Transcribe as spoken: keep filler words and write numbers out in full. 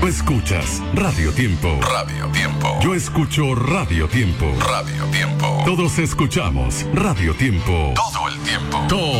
Tú escuchas Radio Tiempo. Radio Tiempo. Yo escucho Radio Tiempo. Radio Tiempo. Todos escuchamos Radio Tiempo. Todo el tiempo. Todo